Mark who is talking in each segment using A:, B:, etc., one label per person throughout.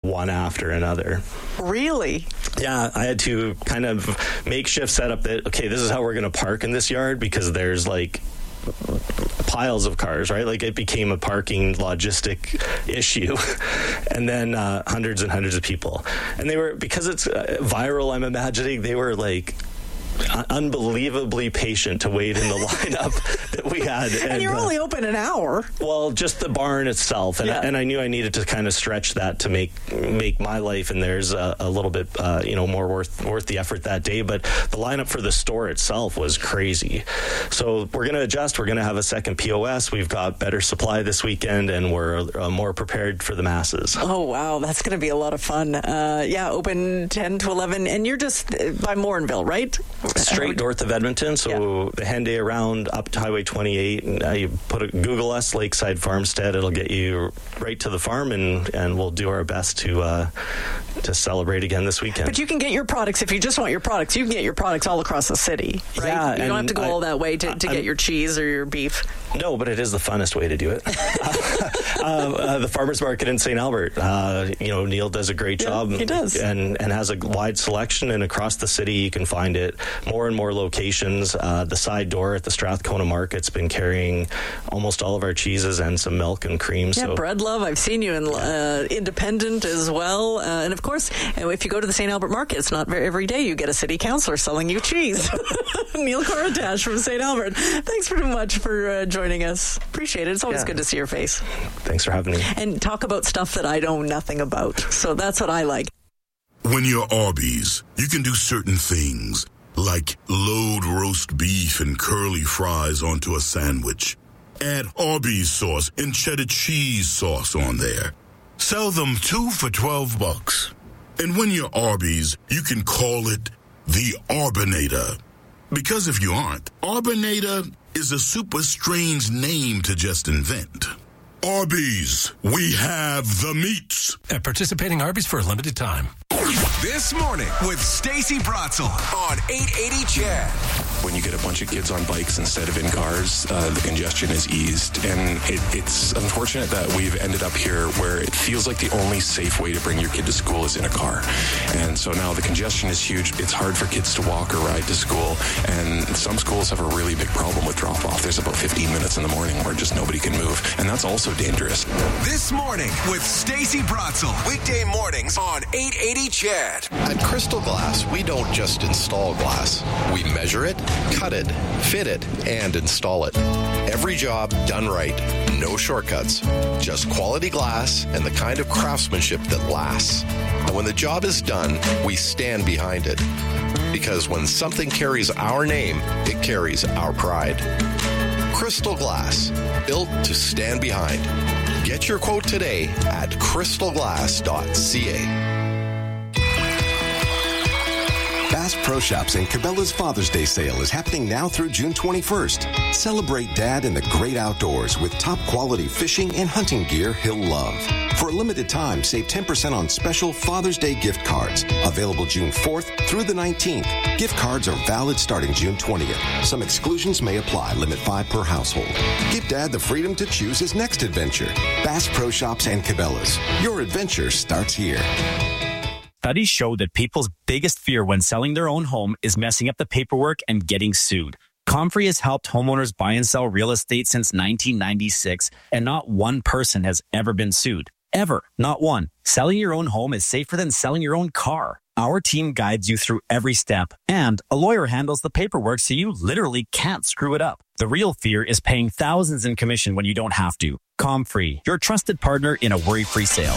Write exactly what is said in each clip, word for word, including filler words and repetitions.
A: one after another.
B: Really?
A: Yeah, I had to kind of makeshift setup that, okay, this is how we're going to park in this yard, because there's like piles of cars, right? Like it became a parking logistic issue. And then uh, hundreds and hundreds of people. And they were, because it's uh, viral, I'm imagining, they were like unbelievably patient to wait in the lineup that we had.
B: And, and you're
A: uh,
B: only open an hour.
A: Well, just the barn itself. And,
B: yeah.
A: I, and I knew I needed to kind of stretch that to make make my life and theirs a, a little bit, uh, you know, more worth worth the effort that day. But the lineup for the store itself was crazy. So we're going to adjust. We're going to have a second P O S. We've got better supply this weekend, and we're uh, more prepared for the masses.
B: Oh, wow. That's going to be a lot of fun. Uh, yeah, open ten to eleven. And you're just by Morinville, right?
A: Straight north of Edmonton, so yeah. the Henday around up to Highway twenty-eight, and uh, you put a, Google us, Lakeside Farmstead, it'll get you right to the farm, and, and we'll do our best to uh, to celebrate again this weekend.
B: But you can get your products, if you just want your products, you can get your products all across the city, right?
A: Yeah,
B: you don't have to go
A: I,
B: all that way to, to get your cheese or your beef.
A: No, but it is the funnest way to do it. uh, uh, the farmers market in Saint Albert, uh, you know, Neil does a great
B: yeah,
A: job.
B: He does.
A: And, and has a wide selection, and across the city you can find it more and more locations. Uh, the side door at the Strathcona Market's been carrying almost all of our cheeses and some milk and cream.
B: Yeah,
A: so.
B: Bread Love, I've seen you in uh, Independent as well. Uh, and of course, if you go to the Saint Albert Market, it's not very, every day you get a city councillor selling you cheese. Neil Koratash from Saint Albert. Thanks very much for uh, joining us. Appreciate it. It's always yeah. good to see your face.
A: Thanks for having me.
B: And talk about stuff that I know nothing about. So that's what I like.
C: When you're Arby's, you can do certain things, like load roast beef and curly fries onto a sandwich. Add Arby's sauce and cheddar cheese sauce on there. Sell them two for twelve bucks. And when you're Arby's, you can call it the Arbinator. Because if you aren't, Arbinator is a super strange name to just invent. Arby's, we have the meats.
D: At participating Arby's for a limited time.
E: This morning with Stacey Bratzel on eight eighty C H E D.
F: When you get a bunch of kids on bikes instead of in cars, uh, the congestion is eased. And it, it's unfortunate that we've ended up here where it feels like the only safe way to bring your kid to school is in a car. And so now the congestion is huge. It's hard for kids to walk or ride to school. And some schools have a really big problem with drop-off. There's about fifteen minutes in the morning where just nobody can move. And that's also dangerous.
E: This morning with Stacey Bratzel. Weekday mornings on eight eighty C H E D.
G: At Crystal Glass, we don't just install glass. We measure it, cut it, fit it, and install it. Every job done right. No shortcuts. Just quality glass and the kind of craftsmanship that lasts. And when the job is done, we stand behind it. Because when something carries our name, it carries our pride. Crystal Glass, built to stand behind. Get your quote today at crystal glass dot c a.
H: Bass Pro Shops and Cabela's Father's Day sale is happening now through June twenty-first. Celebrate Dad in the great outdoors with top quality fishing and hunting gear he'll love. For a limited time, save ten percent on special Father's Day gift cards. Available June fourth through the nineteenth. Gift cards are valid starting June twentieth. Some exclusions may apply. Limit five per household. Give Dad the freedom to choose his next adventure. Bass Pro Shops and Cabela's. Your adventure starts here.
I: Studies show that people's biggest fear when selling their own home is messing up the paperwork and getting sued. Comfrey has helped homeowners buy and sell real estate since nineteen ninety-six, and not one person has ever been sued. Ever. Not one. Selling your own home is safer than selling your own car. Our team guides you through every step, and a lawyer handles the paperwork so you literally can't screw it up. The real fear is paying thousands in commission when you don't have to. Comfrey, your trusted partner in a worry-free sale.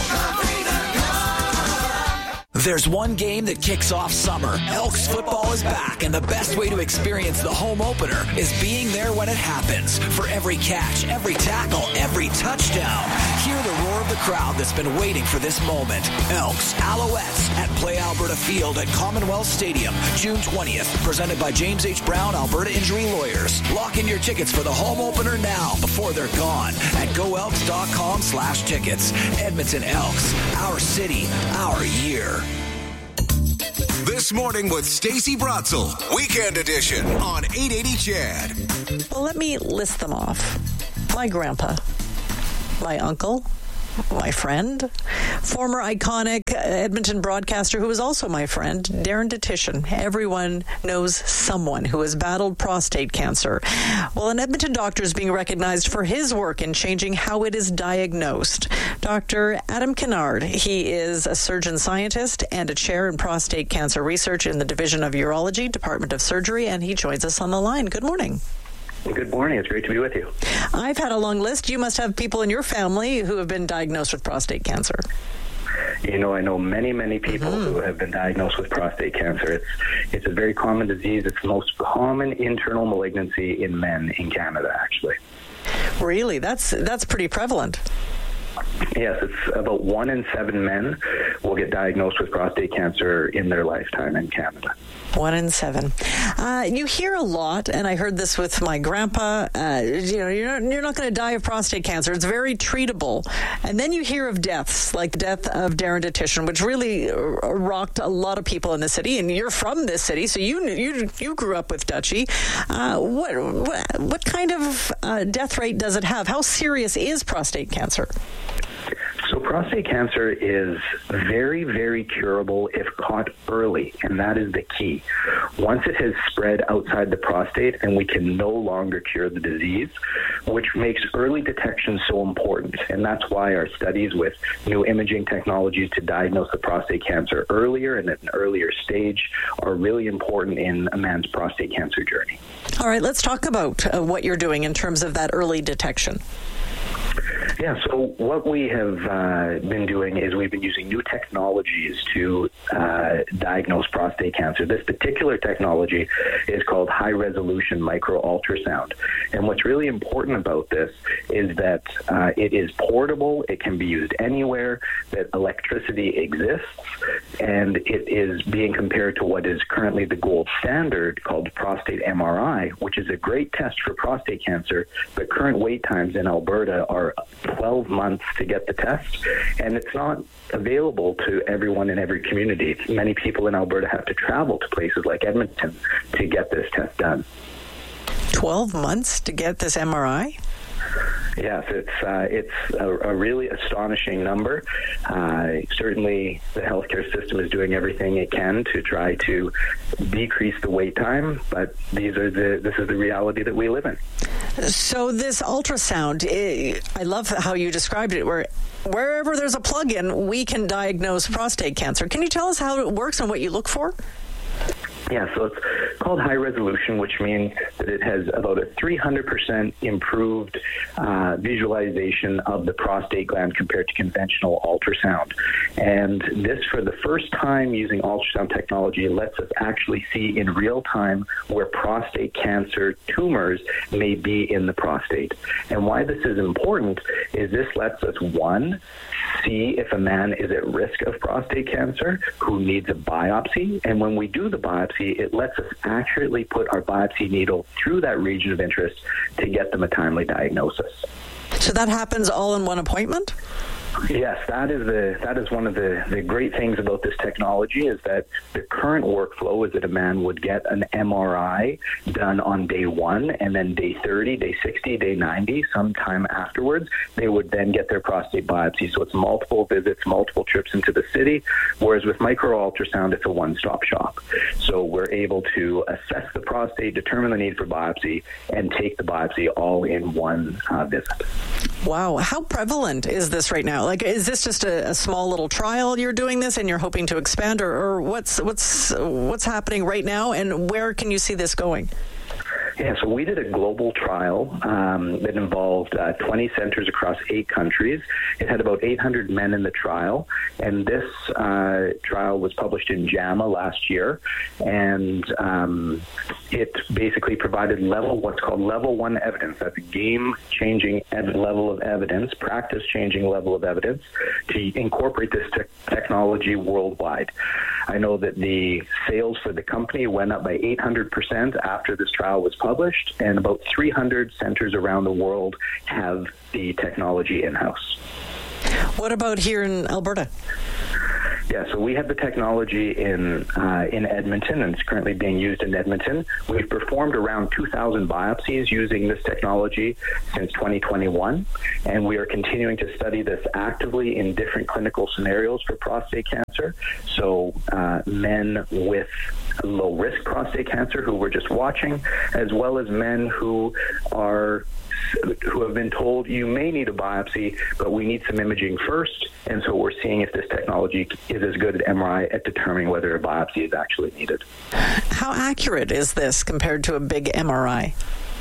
E: There's one game that kicks off summer. Elks football is back, and the best way to experience the home opener is being there when it happens. For every catch, every tackle, every touchdown, hear the roar of the crowd that's been waiting for this moment. Elks, Alouettes at Play Alberta Field at Commonwealth Stadium, June twentieth. Presented by James H. Brown, Alberta Injury Lawyers. Lock in your tickets for the home opener now before they're gone at go elks dot com slash tickets. Edmonton Elks, our city, our year. This morning with Stacey Bratzel, Weekend Edition on eight eighty C H E D.
B: Well, let me list them off. My grandpa, my uncle, my friend, former iconic Edmonton broadcaster who was also my friend, Darren Detition. Everyone knows someone who has battled prostate cancer. Well, an Edmonton doctor is being recognized for his work in changing how it is diagnosed. Doctor Adam Kennard, he is a surgeon scientist and a chair in prostate cancer research in the Division of Urology, Department of Surgery, and he joins us on the line. Good morning.
J: Good morning. It's great to be with you.
B: I've had a long list. You must have people in your family who have been diagnosed with prostate cancer.
J: You know, I know many, many people mm-hmm. who have been diagnosed with prostate cancer. It's it's a very common disease. It's the most common internal malignancy in men in Canada, actually.
B: Really? That's that's pretty prevalent.
J: Yes, it's about one in seven men will get diagnosed with prostate cancer in their lifetime in Canada.
B: One in seven. Uh, you hear a lot, and I heard this with my grandpa. Uh, you know, you're not, you're not going to die of prostate cancer. It's very treatable. And then you hear of deaths, like the death of Darren Detition, which really rocked a lot of people in the city. And you're from this city, so you you you grew up with Dutchie. Uh, what, what what kind of uh, death rate does it have? How serious is prostate cancer?
J: So prostate cancer is very, very curable if caught early, and that is the key. Once it has spread outside the prostate, and we can no longer cure the disease, which makes early detection so important. And that's why our studies with new imaging technologies to diagnose the prostate cancer earlier and at an earlier stage are really important in a man's prostate cancer journey.
B: All right, let's talk about uh, what you're doing in terms of that early detection.
J: Yeah, so what we have uh, been doing is we've been using new technologies to uh, diagnose prostate cancer. This particular technology is called high-resolution micro-ultrasound. And what's really important about this is that uh, it is portable, it can be used anywhere, that electricity exists, and it is being compared to what is currently the gold standard called prostate M R I, which is a great test for prostate cancer, but current wait times in Alberta are twelve months to get the test, and it's not available to everyone in every community. Many people in Alberta have to travel to places like Edmonton to get this test done.
B: twelve months to get this M R I?
J: Yes, it's uh, it's a, a really astonishing number. Uh, certainly, the healthcare system is doing everything it can to try to decrease the wait time, but these are the this is the reality that we live in.
B: So this ultrasound, I love how you described it, where wherever there's a plug-in, we can diagnose prostate cancer. Can you tell us how it works and what you look for?
J: Yeah, so it's called high resolution, which means that it has about a three hundred percent improved uh, visualization of the prostate gland compared to conventional ultrasound. And this, for the first time using ultrasound technology, lets us actually see in real time where prostate cancer tumors may be in the prostate. And why this is important is this lets us, one, see if a man is at risk of prostate cancer who needs a biopsy. And when we do the biopsy, it lets us accurately put our biopsy needle through that region of interest to get them a timely diagnosis.
B: So that happens all in one appointment?
J: Yes, that is the that is one of the, the great things about this technology is that the current workflow is that a man would get an M R I done on day one, and then day thirty, day sixty, day ninety, sometime afterwards, they would then get their prostate biopsy. So it's multiple visits, multiple trips into the city, whereas with micro-ultrasound, it's a one-stop shop. So we're able to assess the prostate, determine the need for biopsy, and take the biopsy all in one uh, visit.
B: Wow. How prevalent is this right now? Like, is this just a, a small little trial you're doing this and you're hoping to expand, or, or what's what's what's happening right now, and where can you see this going?
J: Yeah, so we did a global trial um, that involved uh, twenty centers across eight countries. It had about eight hundred men in the trial, and this uh, trial was published in JAMA last year, and um, it basically provided level what's called level one evidence. That's a game-changing ev- level of evidence, practice-changing level of evidence to incorporate this te- technology worldwide. I know that the sales for the company went up by eight hundred percent after this trial was published, and about three hundred centers around the world have the technology in-house.
B: What about here in Alberta?
J: Yeah, so we have the technology in uh, in Edmonton, and it's currently being used in Edmonton. We've performed around two thousand biopsies using this technology since twenty twenty-one, and we are continuing to study this actively in different clinical scenarios for prostate cancer. So uh, men with low-risk prostate cancer who we're just watching, as well as men who are who have been told you may need a biopsy, but we need some imaging first. And so we're seeing if this technology is as good at M R I at determining whether a biopsy is actually needed.
B: How accurate is this compared to a big M R I?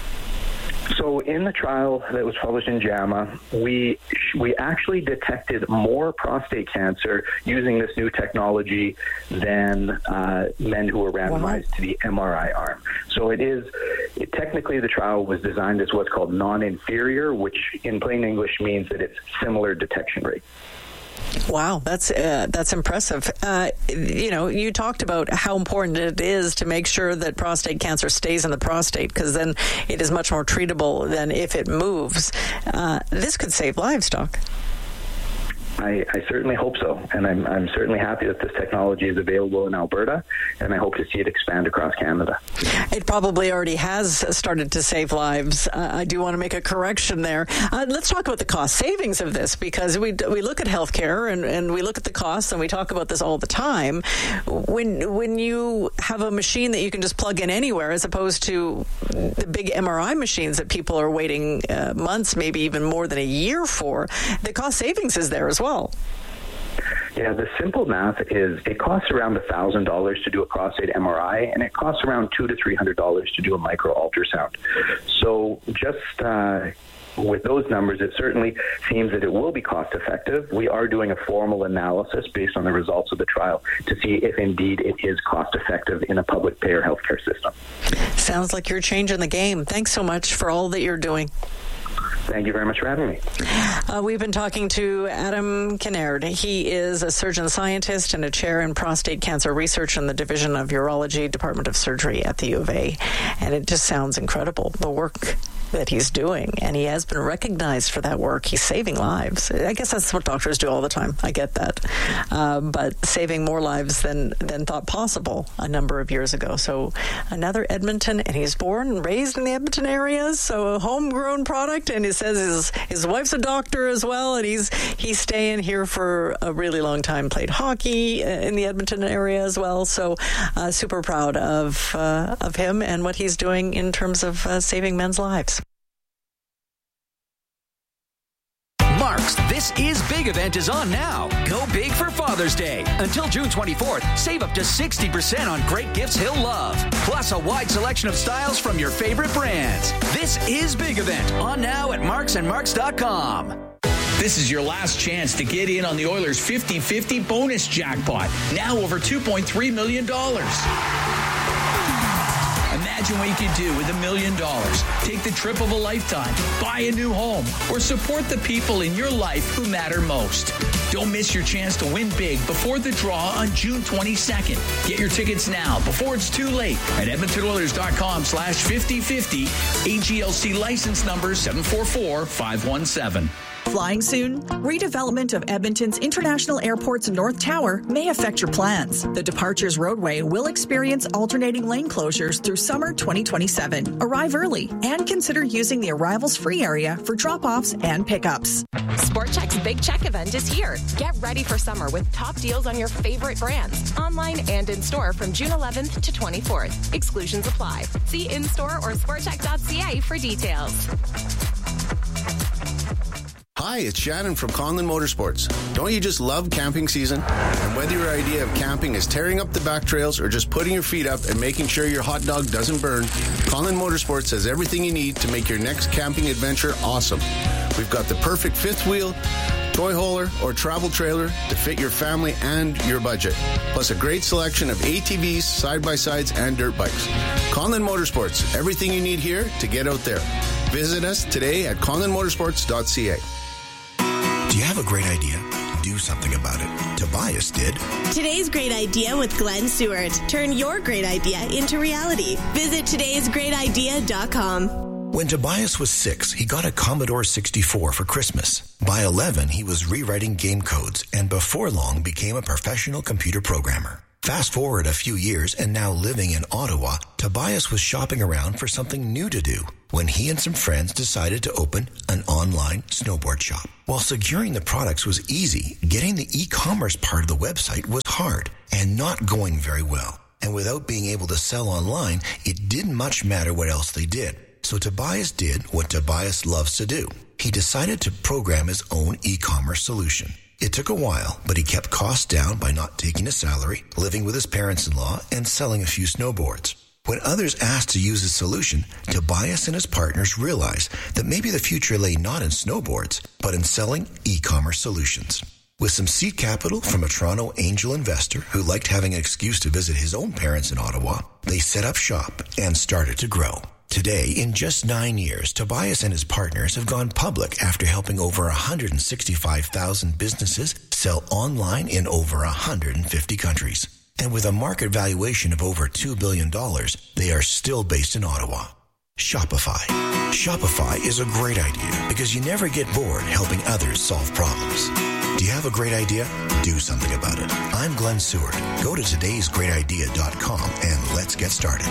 J: So in the trial that was published in JAMA, we we actually detected more prostate cancer using this new technology than uh, men who were randomized wow. to the M R I arm. So it is, it, technically the trial was designed as what's called non-inferior, which in plain English means that it's similar detection rate.
B: Wow, that's uh, that's impressive. Uh, you know, you talked about how important it is to make sure that prostate cancer stays in the prostate, because then it is much more treatable than if it moves. Uh, this could save lives, Doc.
J: I, I certainly hope so, and I'm, I'm certainly happy that this technology is available in Alberta, and I hope to see it expand across Canada.
B: It probably already has started to save lives. Uh, I do want to make a correction there. Uh, let's talk about the cost savings of this, because we we look at healthcare and, and we look at the costs, and we talk about this all the time. When when you have a machine that you can just plug in anywhere, as opposed to the big M R I machines that people are waiting uh, months, maybe even more than a year for, the cost savings is there as well. Well.
J: Yeah, the simple math is it costs around one thousand dollars to do a prostate M R I, and it costs around two hundred to three hundred dollars to do a micro ultrasound. So just uh, with those numbers, it certainly seems that it will be cost effective. We are doing a formal analysis based on the results of the trial to see if indeed it is cost effective in a public payer healthcare system.
B: Sounds like you're changing the game. Thanks so much for all that you're doing.
J: Thank you very much for having me.
B: Uh, we've been talking to Adam Kinnaird. He is a surgeon scientist and a chair in prostate cancer research in the Division of Urology, Department of Surgery at the U of A. And it just sounds incredible, the work that he's doing, and he has been recognized for that work. He's saving lives. I guess that's what doctors do all the time. I get that. Uh, but saving more lives than, than thought possible a number of years ago. So another Edmonton, and he's born and raised in the Edmonton area, so a homegrown product, and he says his, his wife's a doctor as well, and he's he's staying here for a really long time, played hockey in the Edmonton area as well. So uh, super proud of, uh, of him and what he's doing in terms of uh, saving men's lives.
E: Mark's This Is Big event is on now. Go big for Father's Day. Until June twenty-fourth, save up to sixty percent on great gifts he'll love. Plus a wide selection of styles from your favorite brands. This Is Big event on now at marks and marks dot com.
K: This is your last chance to get in on the Oilers' fifty-fifty bonus jackpot. Now over two point three million dollars. Imagine what you could do with a million dollars. Take the trip of a lifetime, buy a new home, or support the people in your life who matter most. Don't miss your chance to win big before the draw on June twenty-second. Get your tickets now before it's too late at edmonton oilers dot com slash fifty fifty. A G L C license number seven four four five one seven.
L: Flying soon? Redevelopment of Edmonton's International Airport's North Tower may affect your plans. The Departures Roadway will experience alternating lane closures through summer twenty twenty-seven. Arrive early and consider using the arrivals free area for drop-offs and pickups.
M: Sport Chek's Big Check event is here. Get ready for summer with top deals on your favorite brands, online and in-store from June eleventh to twenty-fourth. Exclusions apply. See in-store or sport chek dot c a for details.
N: Hi, it's Shannon from Conlin Motorsports. Don't you just love camping season? And whether your idea of camping is tearing up the back trails or just putting your feet up and making sure your hot dog doesn't burn, Conlin Motorsports has everything you need to make your next camping adventure awesome. We've got the perfect fifth wheel, toy hauler, or travel trailer to fit your family and your budget. Plus a great selection of A T Vs, side-by-sides, and dirt bikes. Conlin Motorsports, everything you need here to get out there. Visit us today at conlin motorsports dot c a.
O: Do you have a great idea? Do something about it. Tobias did.
P: Today's Great Idea with Glenn Seward. Turn your great idea into reality. Visit todays great idea dot com.
O: When Tobias was six, he got a Commodore sixty-four for Christmas. By eleven, he was rewriting game codes and before long became a professional computer programmer. Fast forward a few years and now living in Ottawa, Tobias was shopping around for something new to do when he and some friends decided to open an online snowboard shop. While securing the products was easy, getting the e-commerce part of the website was hard and not going very well. And without being able to sell online, it didn't much matter what else they did. So Tobias did what Tobias loves to do. He decided to program his own e-commerce solution. It took a while, but he kept costs down by not taking a salary, living with his parents-in-law, and selling a few snowboards. When others asked to use his solution, Tobias and his partners realized that maybe the future lay not in snowboards, but in selling e-commerce solutions. With some seed capital from a Toronto angel investor who liked having an excuse to visit his own parents in Ottawa, they set up shop and started to grow. Today, in just nine years, Tobias and his partners have gone public after helping over one hundred sixty-five thousand businesses sell online in over one hundred fifty countries. And with a market valuation of over two billion dollars, they are still based in Ottawa. Shopify. Shopify is a great idea because you never get bored helping others solve problems. Do you have a great idea? Do something about it. I'm Glenn Seward. Go to todays great idea dot com and let's get started.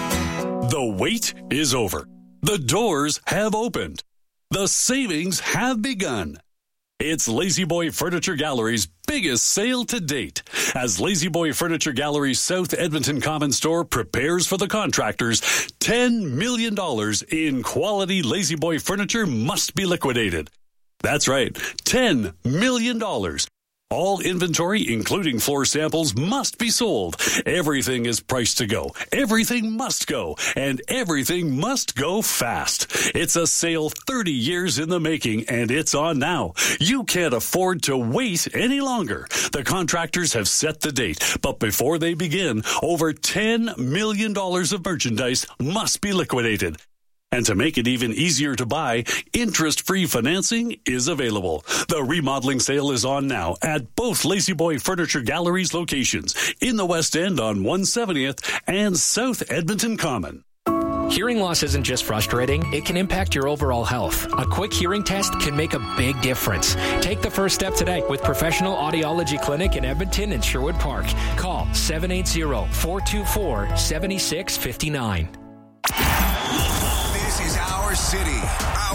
Q: The wait is over. The doors have opened. The savings have begun. It's La-Z-Boy Furniture Gallery's biggest sale to date, as La-Z-Boy Furniture Gallery's South Edmonton Common Store prepares for the contractors. ten million dollars in quality La-Z-Boy furniture must be liquidated. That's right, ten million dollars. All inventory, including floor samples, must be sold. Everything is priced to go. Everything must go. And everything must go fast. It's a sale thirty years in the making, and it's on now. You can't afford to wait any longer. The contractors have set the date, but before they begin, over ten million dollars of merchandise must be liquidated. And to make it even easier to buy, interest-free financing is available. The remodeling sale is on now at both La-Z-Boy Furniture Gallery's locations in the West End on one seventieth and South Edmonton Common.
R: Hearing loss isn't just frustrating, it can impact your overall health. A quick hearing test can make a big difference. Take the first step today with Professional Audiology Clinic in Edmonton and Sherwood Park. Call seven eight zero, four two four, seven six five nine.
S: This is our city,